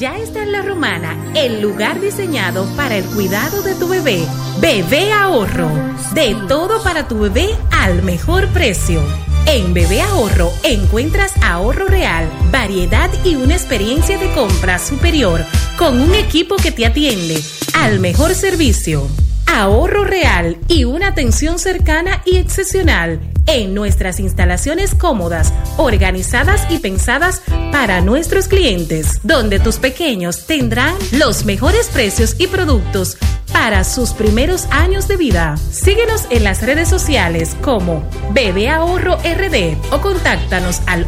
Ya está en La Romana, el lugar diseñado para el cuidado de tu bebé. Bebé Ahorro. De todo para tu bebé al mejor precio. En Bebé Ahorro encuentras ahorro real, variedad y una experiencia de compra superior con un equipo que te atiende al mejor servicio. Ahorro real y una atención cercana y excepcional en nuestras instalaciones cómodas, organizadas y pensadas para nuestros clientes, donde tus pequeños tendrán los mejores precios y productos para sus primeros años de vida. Síguenos en las redes sociales como Bebé Ahorro RD o contáctanos al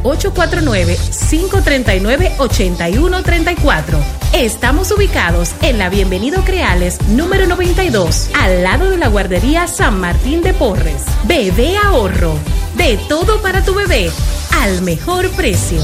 849-539-8134. Estamos ubicados en la Bienvenido Creales número 92, al lado de la guardería San Martín de Porres. Bebé Ahorro, de todo para tu bebé al mejor precio.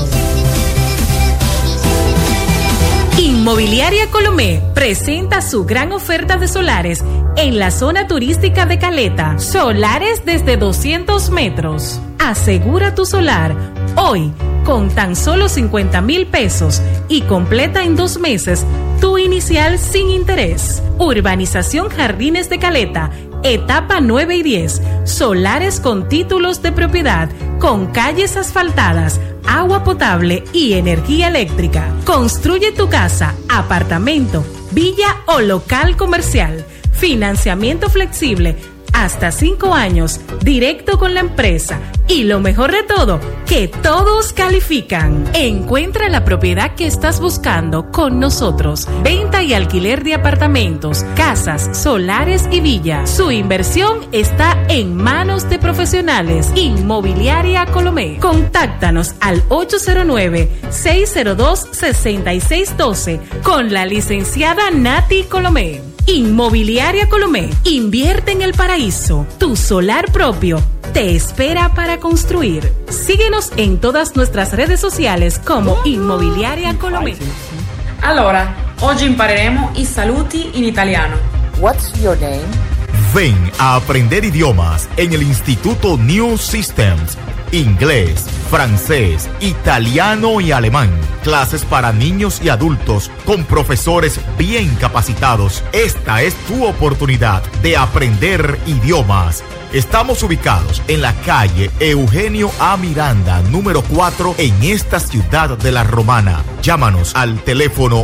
Inmobiliaria Colomé presenta su gran oferta de solares en la zona turística de Caleta. Solares desde 200 metros. Asegura tu solar hoy con tan solo 50,000 pesos y completa en 2 meses tu inicial sin interés. Urbanización Jardines de Caleta, etapa 9 y 10. Solares con títulos de propiedad, con calles asfaltadas, agua potable y energía eléctrica. Construye tu casa, apartamento, villa o local comercial. Financiamiento flexible hasta 5 años, directo con la empresa. Y lo mejor de todo, que todos califican. Encuentra la propiedad que estás buscando con nosotros. Venta y alquiler de apartamentos, casas, solares y villas. Su inversión está en manos de profesionales. Inmobiliaria Colomé. Contáctanos al 809-602-6612 con la licenciada Nati Colomé. Inmobiliaria Colomé. Invierte en el paraíso. Tu solar propio te espera para construir. Síguenos en todas nuestras redes sociales como Inmobiliaria Colomé. Allora, oggi impareremo i saluti in italiano. What's your name? Ven a aprender idiomas en el Instituto New Systems. Inglés, francés, italiano y alemán. Clases para niños y adultos con profesores bien capacitados. Esta es tu oportunidad de aprender idiomas. Estamos ubicados en la calle Eugenio A. Miranda, número 4, en esta ciudad de La Romana. Llámanos al teléfono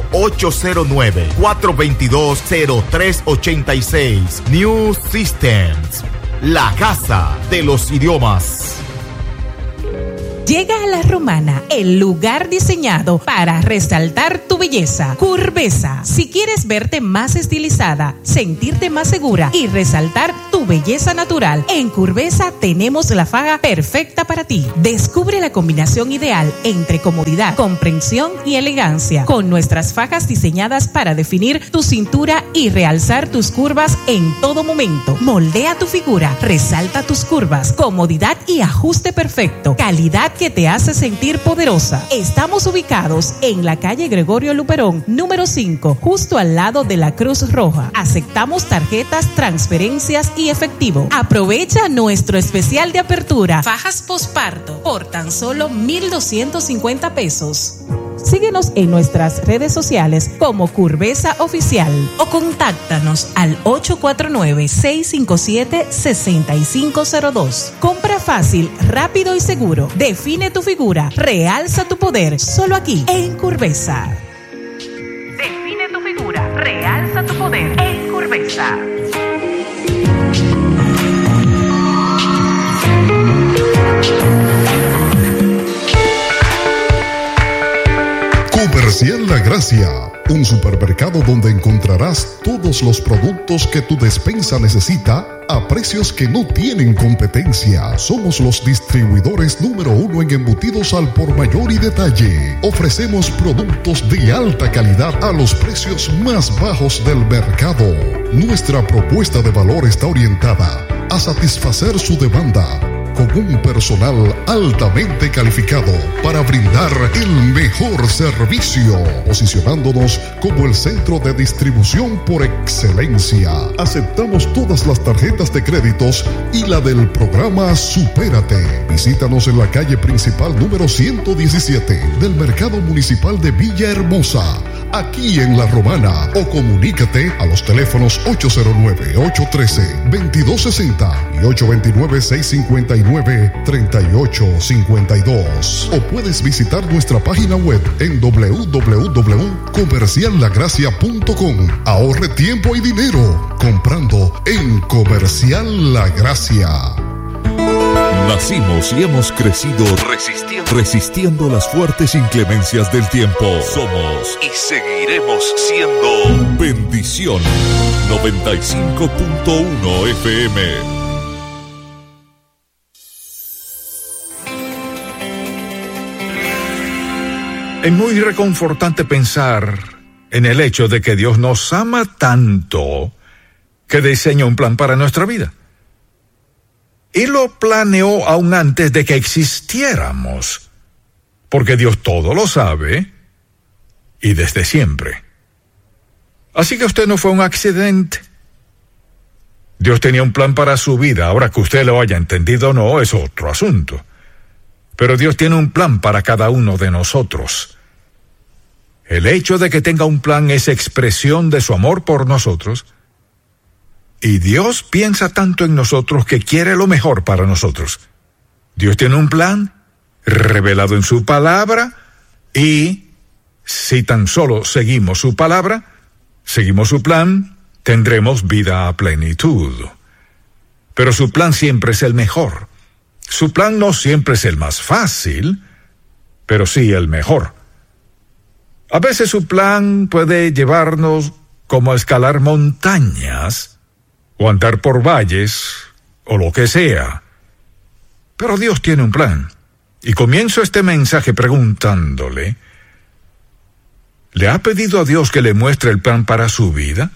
809-422-0386. New Systems, la casa de los idiomas. Llega a La Romana, el lugar diseñado para resaltar tu belleza. Curvesa. Si quieres verte más estilizada, sentirte más segura y resaltar tu belleza natural, en Curvesa tenemos la faja perfecta para ti. Descubre la combinación ideal entre comodidad, comprensión y elegancia, con nuestras fajas diseñadas para definir tu cintura y realzar tus curvas en todo momento. Moldea tu figura, resalta tus curvas, comodidad y ajuste perfecto, calidad que te hace sentir poderosa. Estamos ubicados en la calle Gregorio Luperón, número 5, justo al lado de la Cruz Roja. Aceptamos tarjetas, transferencias y efectivo. Aprovecha nuestro especial de apertura, fajas posparto, por tan solo 1,250 pesos. Síguenos en nuestras redes sociales como Curvesa Oficial o contáctanos al 849-657-6502. Compra fácil, rápido y seguro. Define tu figura, realza tu poder, solo aquí en Curvesa. Define tu figura, realza tu poder en Curvesa. Comercial La Gracia, un supermercado donde encontrarás todos los productos que tu despensa necesita a precios que no tienen competencia. Somos los distribuidores número 1 en embutidos al por mayor y detalle. Ofrecemos productos de alta calidad a los precios más bajos del mercado. Nuestra propuesta de valor está orientada a satisfacer su demanda, con un personal altamente calificado para brindar el mejor servicio, posicionándonos como el centro de distribución por excelencia. Aceptamos todas las tarjetas de créditos y la del programa Supérate. Visítanos en la calle principal número 117 del Mercado Municipal de Villahermosa, aquí en La Romana, o comunícate a los teléfonos 809-813-2260 y 829-659-3852. O puedes visitar nuestra página web en www.comerciallagracia.com. Ahorre tiempo y dinero comprando en Comercial La Gracia. Nacimos y hemos crecido resistiendo las fuertes inclemencias del tiempo. Somos y seguiremos siendo Bendición 95.1 FM. Es muy reconfortante pensar en el hecho de que Dios nos ama tanto que diseña un plan para nuestra vida. Y lo planeó aún antes de que existiéramos, porque Dios todo lo sabe y desde siempre. Así que usted no fue un accidente. Dios tenía un plan para su vida. Ahora que usted lo haya entendido o no es otro asunto. Pero Dios tiene un plan para cada uno de nosotros. El hecho de que tenga un plan es expresión de su amor por nosotros. Y Dios piensa tanto en nosotros que quiere lo mejor para nosotros. Dios tiene un plan revelado en su palabra y si tan solo seguimos su palabra, seguimos su plan, tendremos vida a plenitud. Pero su plan siempre es el mejor. Su plan no siempre es el más fácil, pero sí el mejor. A veces su plan puede llevarnos como a escalar montañas, o andar por valles, o lo que sea. Pero Dios tiene un plan. Y comienzo este mensaje preguntándole, ¿le ha pedido a Dios que le muestre el plan para su vida?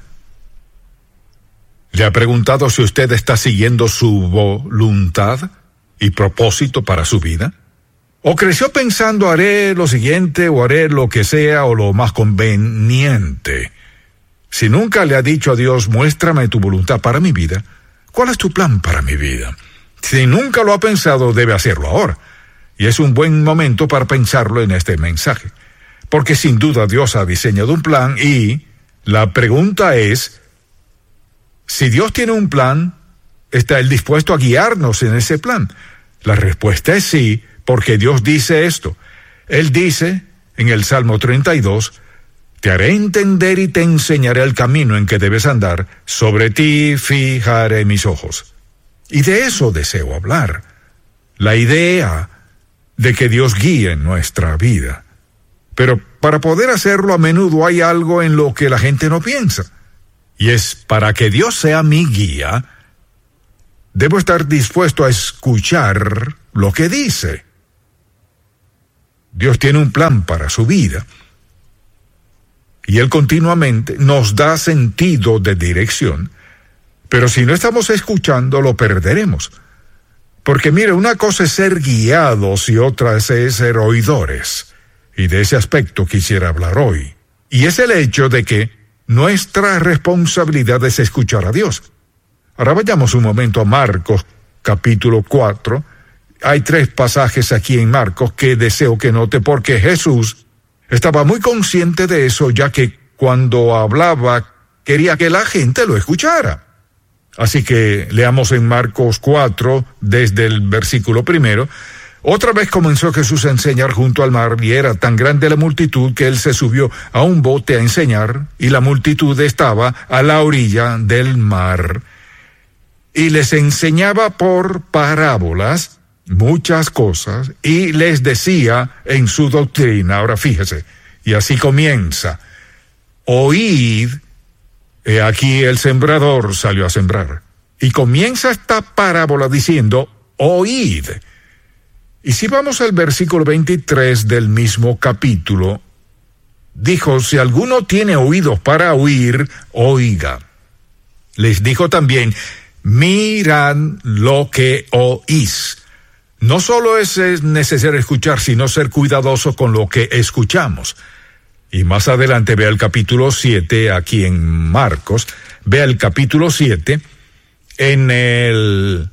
¿Le ha preguntado si usted está siguiendo su voluntad y propósito para su vida? ¿O creció pensando haré lo siguiente, o haré lo que sea, o lo más conveniente? Si nunca le ha dicho a Dios, muéstrame tu voluntad para mi vida, ¿cuál es tu plan para mi vida? Si nunca lo ha pensado, debe hacerlo ahora. Y es un buen momento para pensarlo en este mensaje. Porque sin duda Dios ha diseñado un plan y la pregunta es, si Dios tiene un plan, ¿está Él dispuesto a guiarnos en ese plan? La respuesta es sí, porque Dios dice esto. Él dice en el Salmo 32, te haré entender y te enseñaré el camino en que debes andar. Sobre ti fijaré mis ojos. Y de eso deseo hablar. La idea de que Dios guíe nuestra vida. Pero para poder hacerlo a menudo hay algo en lo que la gente no piensa. Y es para que Dios sea mi guía, debo estar dispuesto a escuchar lo que dice. Dios tiene un plan para su vida. Y Él continuamente nos da sentido de dirección, pero si no estamos escuchando, lo perderemos. Porque mire, una cosa es ser guiados y otra es ser oidores. Y de ese aspecto quisiera hablar hoy. Y es el hecho de que nuestra responsabilidad es escuchar a Dios. Ahora vayamos un momento a Marcos, capítulo 4. Hay 3 pasajes aquí en Marcos que deseo que note, porque Jesús estaba muy consciente de eso, ya que cuando hablaba quería que la gente lo escuchara. Así que leamos en Marcos 4, desde el versículo 1. Otra vez comenzó Jesús a enseñar junto al mar, y era tan grande la multitud que él se subió a un bote a enseñar, y la multitud estaba a la orilla del mar. Y les enseñaba por parábolas muchas cosas, y les decía en su doctrina. Ahora fíjese, y así comienza, oíd, he aquí el sembrador salió a sembrar. Y comienza esta parábola diciendo, oíd. Y si vamos al versículo 23 del mismo capítulo, dijo, si alguno tiene oídos para oír, oiga. Les dijo también, mirad lo que oís. No solo es necesario escuchar, sino ser cuidadoso con lo que escuchamos. Y más adelante vea el capítulo 7, aquí en Marcos, vea el capítulo 7, en el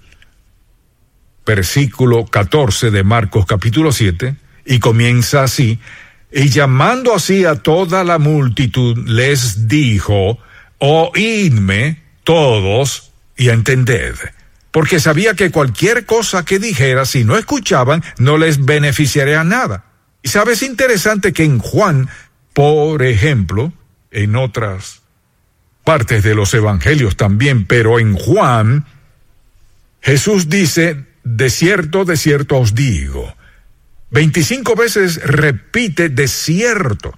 versículo 14 de Marcos capítulo 7, y comienza así, y llamando así a toda la multitud, les dijo: oídme todos y entended, porque sabía que cualquier cosa que dijera, si no escuchaban, no les beneficiaría nada. Y sabes, interesante que en Juan, por ejemplo, en otras partes de los evangelios también, pero en Juan, Jesús dice: de cierto os digo. 25 veces repite de cierto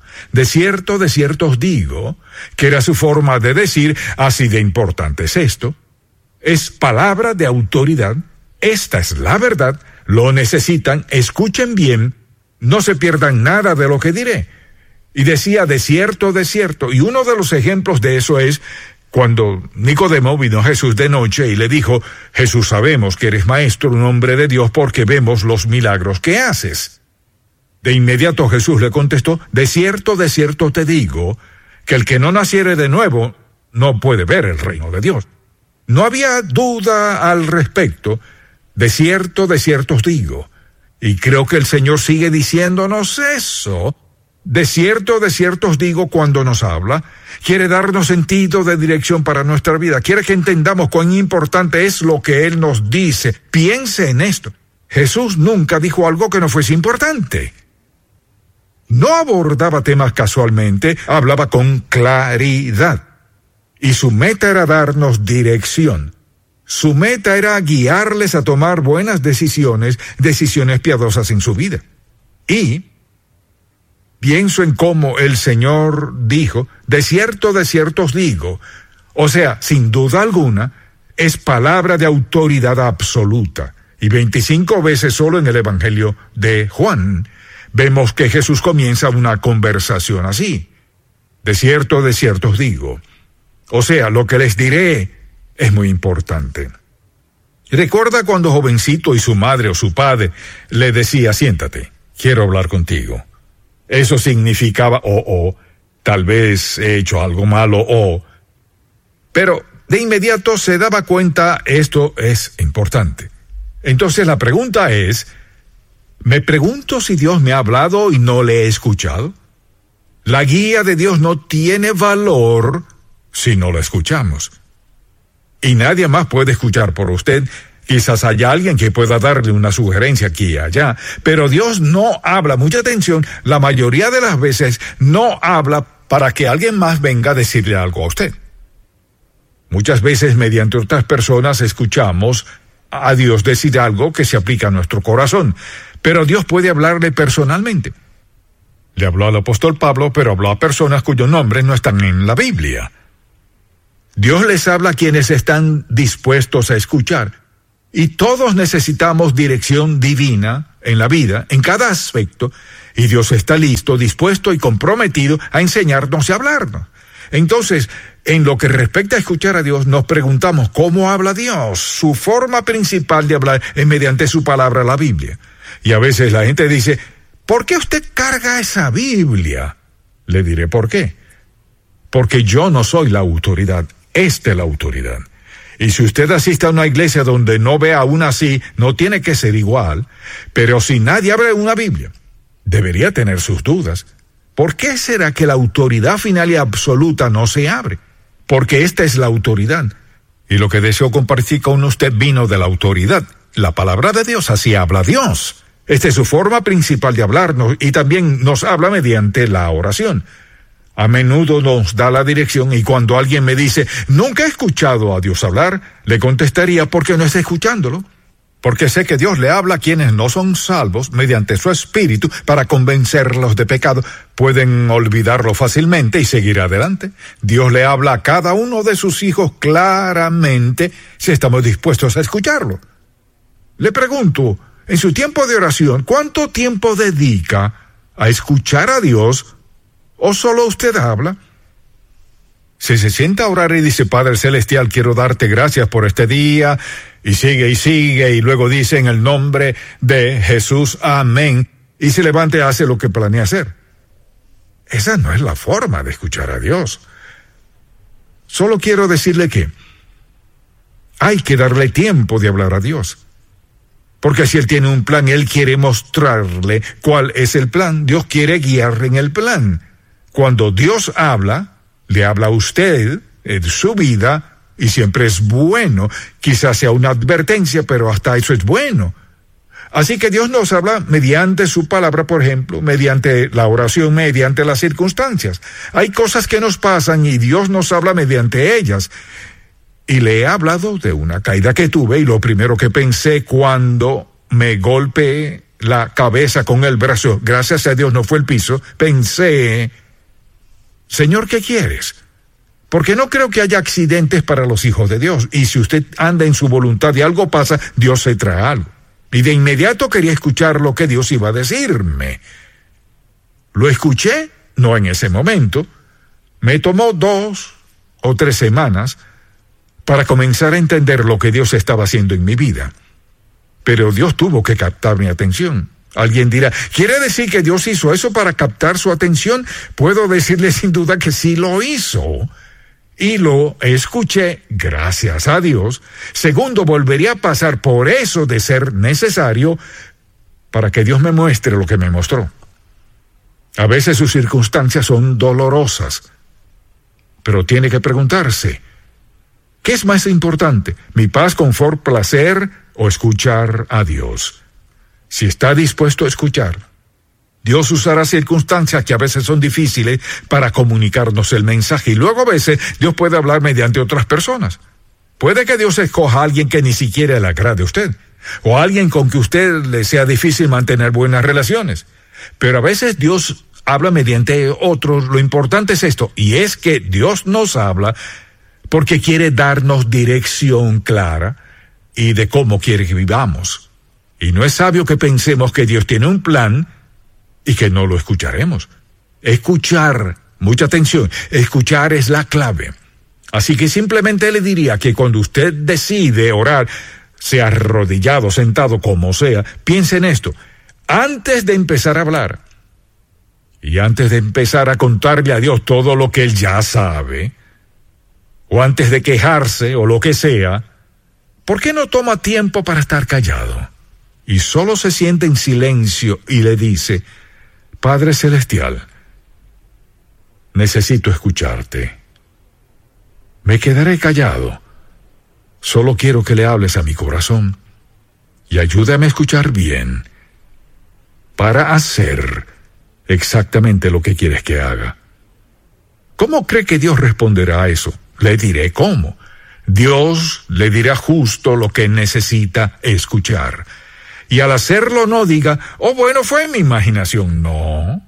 os digo, que era su forma de decir: así de importante es esto, es palabra de autoridad, esta es la verdad, lo necesitan, escuchen bien, no se pierdan nada de lo que diré. Y decía de cierto, y uno de los ejemplos de eso es cuando Nicodemo vino a Jesús de noche y le dijo: Jesús, sabemos que eres maestro, un hombre de Dios, porque vemos los milagros que haces. De inmediato Jesús le contestó: de cierto te digo, que el que no naciere de nuevo no puede ver el reino de Dios. No había duda al respecto. De cierto os digo. Y creo que el Señor sigue diciéndonos eso. De cierto os digo, cuando nos habla, quiere darnos sentido de dirección para nuestra vida. Quiere que entendamos cuán importante es lo que Él nos dice. Piense en esto. Jesús nunca dijo algo que no fuese importante. No abordaba temas casualmente, hablaba con claridad. Y su meta era darnos dirección. Su meta era guiarles a tomar buenas decisiones piadosas en su vida. Y pienso en cómo el Señor dijo: de cierto os digo. O sea, sin duda alguna, es palabra de autoridad absoluta. Y 25 veces solo en el Evangelio de Juan vemos que Jesús comienza una conversación así: de cierto os digo. O sea, lo que les diré es muy importante. ¿Recuerda cuando jovencito y su madre o su padre le decía: siéntate, quiero hablar contigo? Eso significaba tal vez he hecho algo malo pero de inmediato se daba cuenta: esto es importante. Entonces la pregunta es: ¿me pregunto si Dios me ha hablado y no le he escuchado? La guía de Dios no tiene valor si no la escuchamos. Y nadie más puede escuchar por usted. Quizás haya alguien que pueda darle una sugerencia aquí y allá, pero Dios no habla, mucha atención, la mayoría de las veces no habla para que alguien más venga a decirle algo a usted. Muchas veces mediante otras personas escuchamos a Dios decir algo que se aplica a nuestro corazón, pero Dios puede hablarle personalmente. Le habló al apóstol Pablo, pero habló a personas cuyos nombres no están en la Biblia. Dios les habla a quienes están dispuestos a escuchar. Y todos necesitamos dirección divina en la vida, en cada aspecto, y Dios está listo, dispuesto y comprometido a enseñarnos y hablarnos. Entonces, en lo que respecta a escuchar a Dios, nos preguntamos: ¿cómo habla Dios? Su forma principal de hablar es mediante su palabra, la Biblia. Y a veces la gente dice: ¿por qué usted carga esa Biblia? Le diré por qué. Porque yo no soy la autoridad, esta es la autoridad. Y si usted asiste a una iglesia donde no ve aún así, no tiene que ser igual. Pero si nadie abre una Biblia, debería tener sus dudas. ¿Por qué será que la autoridad final y absoluta no se abre? Porque esta es la autoridad. Y lo que deseo compartir con usted vino de la autoridad. La palabra de Dios, así habla Dios. Esta es su forma principal de hablarnos, y también nos habla mediante la oración. A menudo nos da la dirección, y cuando alguien me dice: nunca he escuchado a Dios hablar, le contestaría: porque no está escuchándolo. Porque sé que Dios le habla a quienes no son salvos mediante su espíritu para convencerlos de pecado. Pueden olvidarlo fácilmente y seguir adelante. Dios le habla a cada uno de sus hijos claramente si estamos dispuestos a escucharlo. Le pregunto, en su tiempo de oración, ¿cuánto tiempo dedica a escuchar a Dios? ¿O solo usted habla? Si se sienta a orar y dice: Padre Celestial, quiero darte gracias por este día, y sigue, y luego dice: en el nombre de Jesús, amén, y se levanta y hace lo que planea hacer. Esa no es la forma de escuchar a Dios. Solo quiero decirle que hay que darle tiempo de hablar a Dios. Porque si Él tiene un plan, Él quiere mostrarle cuál es el plan. Dios quiere guiarle en el plan. Cuando Dios habla, le habla a usted en su vida, y siempre es bueno. Quizás sea una advertencia, pero hasta eso es bueno. Así que Dios nos habla mediante su palabra, por ejemplo, mediante la oración, mediante las circunstancias. Hay cosas que nos pasan y Dios nos habla mediante ellas. Y le he hablado de una caída que tuve, y lo primero que pensé cuando me golpeé la cabeza con el brazo, gracias a Dios no fue el piso, pensé, Señor, ¿qué quieres? Porque no creo que haya accidentes para los hijos de Dios. Y si usted anda en su voluntad y algo pasa, Dios se trae algo. Y de inmediato quería escuchar lo que Dios iba a decirme. Lo escuché, no en ese momento. Me tomó 2 o 3 semanas para comenzar a entender lo que Dios estaba haciendo en mi vida. Pero Dios tuvo que captar mi atención. Alguien dirá, ¿quiere decir que Dios hizo eso para captar su atención? Puedo decirle sin duda que sí lo hizo. Y lo escuché, gracias a Dios. Segundo, volvería a pasar por eso de ser necesario para que Dios me muestre lo que me mostró. A veces sus circunstancias son dolorosas, pero tiene que preguntarse, ¿qué es más importante? ¿Mi paz, confort, placer o escuchar a Dios? Si está dispuesto a escuchar, Dios usará circunstancias que a veces son difíciles para comunicarnos el mensaje. Y luego a veces Dios puede hablar mediante otras personas. Puede que Dios escoja a alguien que ni siquiera le agrade a usted, o a alguien con que usted le sea difícil mantener buenas relaciones. Pero a veces Dios habla mediante otros. Lo importante es esto, y es que Dios nos habla porque quiere darnos dirección clara y de cómo quiere que vivamos. Y no es sabio que pensemos que Dios tiene un plan y que no lo escucharemos. Escuchar, mucha atención, escuchar es la clave. Así que simplemente le diría que cuando usted decide orar, sea arrodillado, sentado, como sea, piense en esto. Antes de empezar a hablar, y antes de empezar a contarle a Dios todo lo que Él ya sabe, o antes de quejarse o lo que sea, ¿por qué no toma tiempo para estar callado? Y solo se siente en silencio y le dice, Padre Celestial, necesito escucharte. Me quedaré callado. Solo quiero que le hables a mi corazón y ayúdame a escuchar bien para hacer exactamente lo que quieres que haga. ¿Cómo cree que Dios responderá a eso? Le diré cómo. Dios le dirá justo lo que necesita escuchar. Y al hacerlo no diga, oh bueno, fue mi imaginación. No.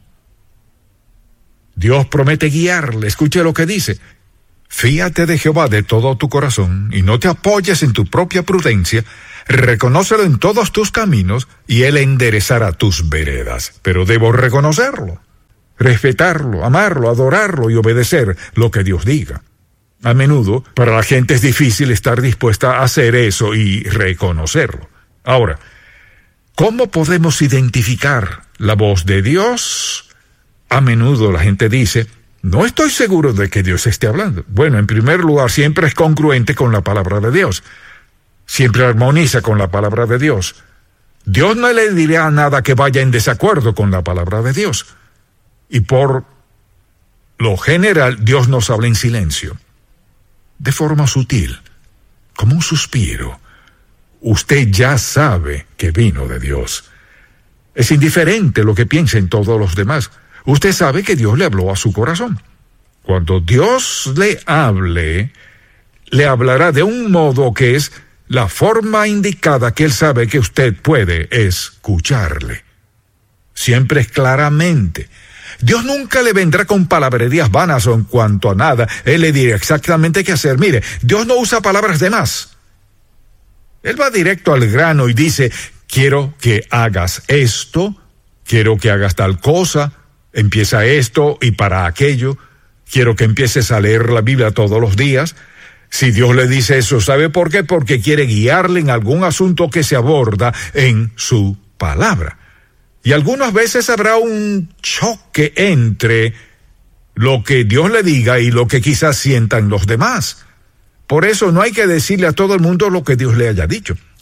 Dios promete guiarle. Escuche lo que dice. Fíate de Jehová de todo tu corazón y no te apoyes en tu propia prudencia. Reconócelo en todos tus caminos y Él enderezará tus veredas. Pero debo reconocerlo, respetarlo, amarlo, adorarlo y obedecer lo que Dios diga. A menudo, para la gente es difícil estar dispuesta a hacer eso y reconocerlo. Ahora, ¿cómo podemos identificar la voz de Dios? A menudo la gente dice, no estoy seguro de que Dios esté hablando. Bueno, en primer lugar, siempre es congruente con la palabra de Dios. Siempre armoniza con la palabra de Dios. Dios no le dirá nada que vaya en desacuerdo con la palabra de Dios. Y por lo general, Dios nos habla en silencio, de forma sutil, como un suspiro. Usted ya sabe que vino de Dios. Es indiferente lo que piensen todos los demás. Usted sabe que Dios le habló a su corazón. Cuando Dios le hable, le hablará de un modo que es la forma indicada que Él sabe que usted puede escucharle. Siempre es claramente. Dios nunca le vendrá con palabrerías vanas o en cuanto a nada. Él le dirá exactamente qué hacer. Mire, Dios no usa palabras de más. Él va directo al grano y dice, quiero que hagas esto, quiero que hagas tal cosa, empieza esto y para aquello, quiero que empieces a leer la Biblia todos los días. Si Dios le dice eso, ¿sabe por qué? Porque quiere guiarle en algún asunto que se aborda en su palabra. Y algunas veces habrá un choque entre lo que Dios le diga y lo que quizás sientan los demás. Por eso no hay que decirle a todo el mundo lo que Dios le haya dicho.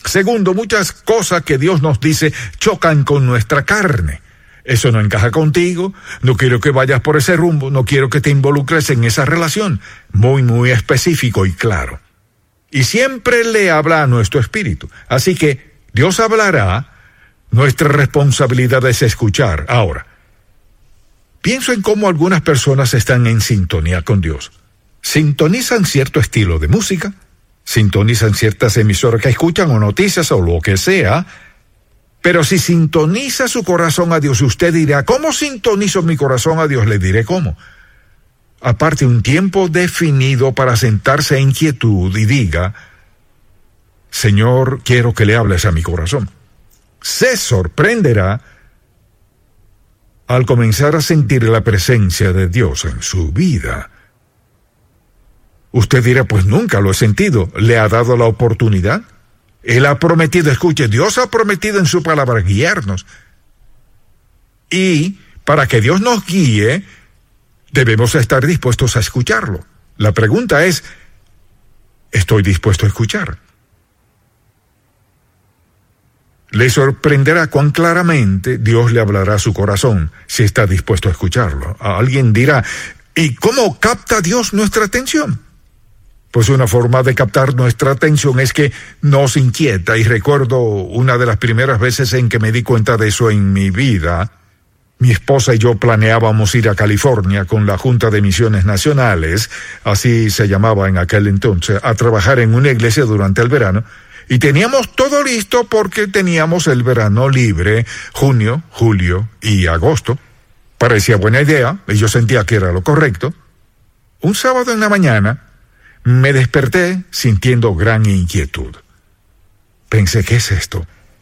Segundo, muchas cosas que Dios nos dice chocan con nuestra carne. Eso no encaja contigo, no quiero que vayas por ese rumbo, no quiero que te involucres en esa relación. Muy específico y claro. Y siempre le habla a nuestro espíritu. Así que Dios hablará, nuestra responsabilidad es escuchar. Ahora, pienso en cómo algunas personas están en sintonía con Dios. Sintonizan cierto estilo de música, sintonizan ciertas emisoras que escuchan o noticias o lo que sea, pero si sintoniza su corazón a Dios, usted dirá, ¿cómo sintonizo mi corazón a Dios? Le diré cómo. Aparte un tiempo definido para sentarse en quietud y diga, Señor, quiero que le hables a mi corazón. Se sorprenderá al comenzar a sentir la presencia de Dios en su vida. Usted dirá, pues nunca lo he sentido. ¿Le ha dado la oportunidad? Él ha prometido, escuche, Dios ha prometido en su palabra guiarnos. Y para que Dios nos guíe, debemos estar dispuestos a escucharlo. La pregunta es, ¿estoy dispuesto a escuchar? Le sorprenderá cuán claramente Dios le hablará a su corazón si está dispuesto a escucharlo. Alguien dirá, ¿y cómo capta Dios nuestra atención? Pues una forma de captar nuestra atención es que nos inquieta, y recuerdo una de las primeras veces en que me di cuenta de eso en mi vida. Mi esposa y yo planeábamos ir a California con la Junta de Misiones Nacionales, así se llamaba en aquel entonces, a trabajar en una iglesia durante el verano, y teníamos todo listo porque teníamos el verano libre, junio, julio y agosto. Parecía buena idea, y yo sentía que era lo correcto. Un sábado en la mañana, me desperté sintiendo gran inquietud. Pensé, ¿qué es esto?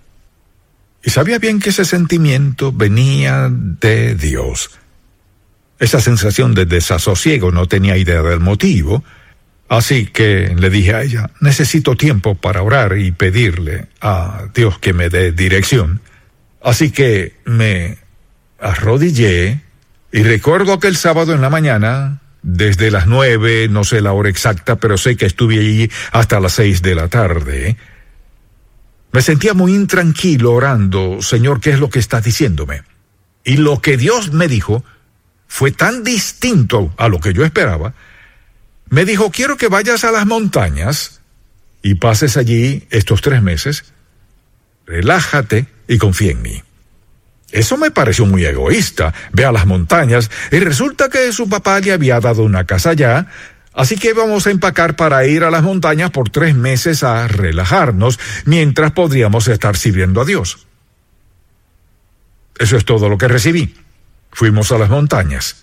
Y sabía bien que ese sentimiento venía de Dios. Esa sensación de desasosiego, no tenía idea del motivo, así que le dije a ella, necesito tiempo para orar y pedirle a Dios que me dé dirección. Así que me arrodillé y recuerdo aquel sábado en la mañana, desde las 9, no sé la hora exacta, pero sé que estuve allí hasta las 6 de la tarde. Me sentía muy intranquilo orando, Señor, ¿qué es lo que estás diciéndome? Y lo que Dios me dijo fue tan distinto a lo que yo esperaba. Me dijo, quiero que vayas a las montañas y pases allí estos 3 meses. Relájate y confía en mí. Eso me pareció muy egoísta. Ve a las montañas y resulta que su papá le había dado una casa allá, así que íbamos a empacar para ir a las montañas por 3 meses a relajarnos, mientras podríamos estar sirviendo a Dios. Eso es todo lo que recibí. Fuimos a las montañas.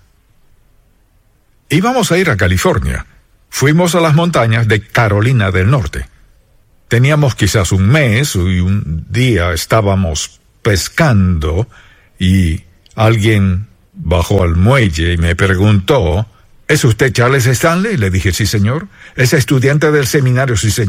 Íbamos a ir a California. Fuimos a las montañas de Carolina del Norte. Teníamos quizás un mes y un día estábamos pescando y alguien bajó al muelle y me preguntó, ¿es usted Charles Stanley? Le dije, sí señor. ¿Es estudiante del seminario? Sí señor.